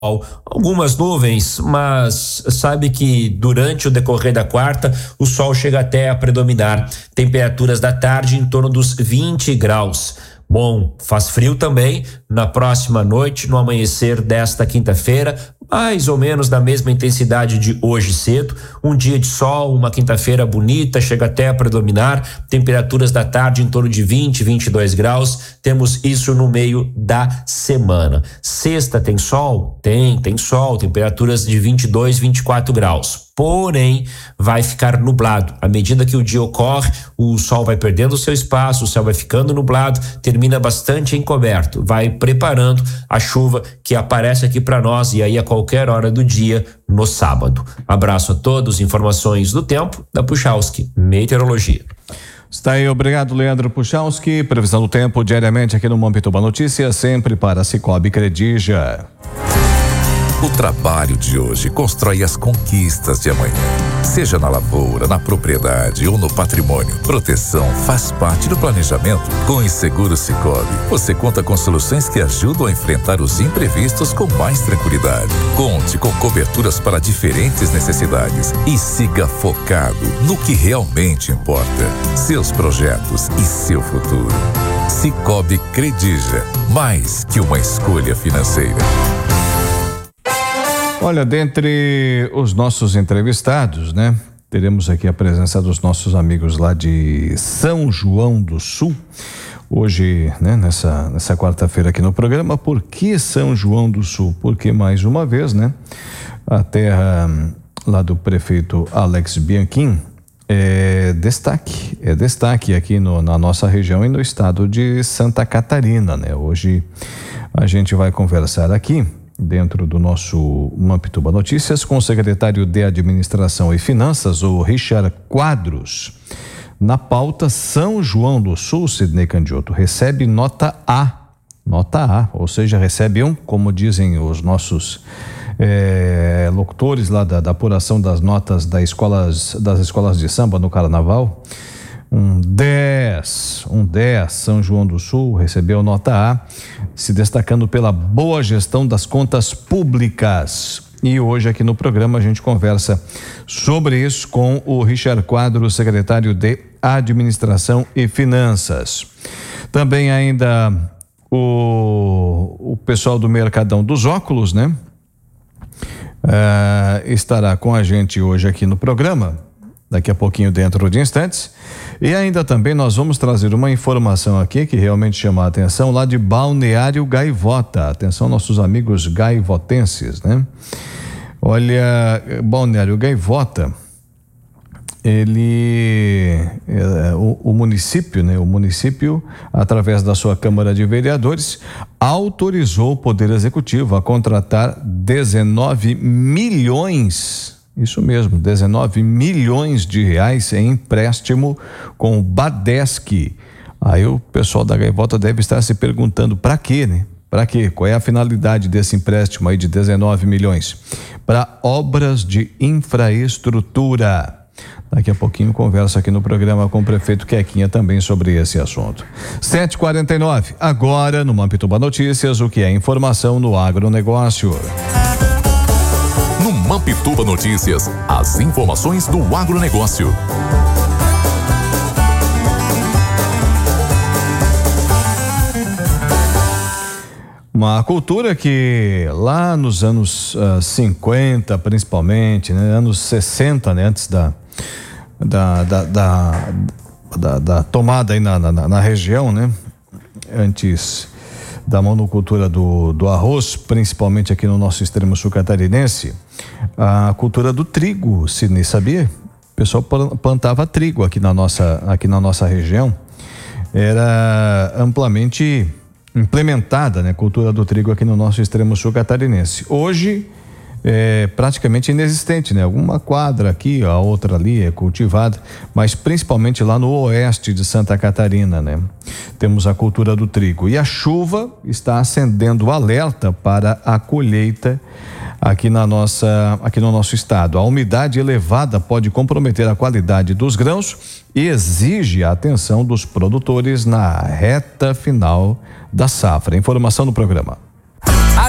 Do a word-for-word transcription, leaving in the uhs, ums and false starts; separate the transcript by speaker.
Speaker 1: Algumas nuvens, mas sabe que durante o decorrer da quarta o sol chega até a predominar. Temperaturas da tarde em torno dos vinte graus. Bom, faz frio também na próxima noite, no amanhecer desta quinta-feira, mais ou menos da mesma intensidade de hoje cedo. Um dia de sol, uma quinta-feira bonita, chega até a predominar. Temperaturas da tarde em torno de vinte, vinte e dois graus. Temos isso no meio da semana. Sexta tem sol? Tem, tem sol. Temperaturas de vinte e dois, vinte e quatro graus. Porém, vai ficar nublado. À medida que o dia ocorre, o sol vai perdendo o seu espaço, o céu vai ficando nublado, termina bastante encoberto, vai preparando a chuva que aparece aqui para nós e aí a qualquer hora do dia no sábado. Abraço a todos, informações do tempo da Puchalski Meteorologia.
Speaker 2: Está aí, obrigado Leandro Puchalski. Previsão do tempo diariamente aqui no Mampituba Notícias, sempre para Cicobi Credija.
Speaker 3: O trabalho de hoje constrói as conquistas de amanhã. Seja na lavoura, na propriedade ou no patrimônio, proteção faz parte do planejamento. Com o Seguro Cicobi, você conta com soluções que ajudam a enfrentar os imprevistos com mais tranquilidade. Conte com coberturas para diferentes necessidades e siga focado no que realmente importa: seus projetos e seu futuro. Cicobi Credija, mais que uma escolha financeira.
Speaker 2: Olha, dentre os nossos entrevistados, né? Teremos aqui a presença dos nossos amigos lá de São João do Sul. Hoje, né? Nessa, nessa quarta-feira aqui no programa. Por que São João do Sul? Porque, mais uma vez, né? A terra lá do prefeito Alex Bianchim é destaque. É destaque aqui no, na nossa região e no estado de Santa Catarina, né? Hoje a gente vai conversar aqui dentro do nosso Mampituba Notícias com o secretário de Administração e Finanças, o Richard Quadros. Na pauta, São João do Sul, Sidney Candioto, recebe nota A, nota A, ou seja, recebe um, como dizem os nossos é, locutores lá da, da apuração das notas das escolas, das escolas de samba no Carnaval, um dez, um dez, São João do Sul recebeu nota A, se destacando pela boa gestão das contas públicas. E hoje aqui no programa a gente conversa sobre isso com o Richard Quadros, secretário de Administração e Finanças. Também ainda o, o pessoal do Mercadão dos Óculos, né? Uh, estará com a gente hoje aqui no programa, daqui a pouquinho, dentro de instantes. E ainda também nós vamos trazer uma informação aqui que realmente chama a atenção, lá de Balneário Gaivota. Atenção, nossos amigos gaivotenses, né? Olha, Balneário Gaivota, ele, é, o, o município, né? O município, através da sua Câmara de Vereadores, autorizou o Poder Executivo a contratar dezenove milhões, isso mesmo, dezenove milhões de reais em empréstimo com o Badesc. Aí o pessoal da Gaivota deve estar se perguntando para quê, né? Para quê? Qual é a finalidade desse empréstimo aí de dezenove milhões? Para obras de infraestrutura. Daqui a pouquinho converso aqui no programa com o prefeito Quequinha também sobre esse assunto. sete e quarenta e nove, agora no Mampituba Notícias, o que é informação no agronegócio.
Speaker 3: No Mampituba Notícias, as informações do agronegócio.
Speaker 2: Uma cultura que lá nos anos uh, cinquenta, principalmente, né, anos sessenta, né, antes da da, da, da, da, da tomada aí na, na, na região, né, antes da monocultura do, do arroz, principalmente aqui no nosso extremo sul catarinense, a cultura do trigo, Sidney, sabia? O pessoal plantava trigo aqui na nossa, aqui na nossa região, era amplamente implementada, né, a cultura do trigo aqui no nosso extremo sul catarinense. Hoje é praticamente inexistente, né? Alguma quadra aqui, a outra ali é cultivada, mas principalmente lá no oeste de Santa Catarina, né? Temos a cultura do trigo e a chuva está acendendo o alerta para a colheita aqui na nossa, aqui no nosso estado. A umidade elevada pode comprometer a qualidade dos grãos e exige a atenção dos produtores na reta final da safra. Informação no programa.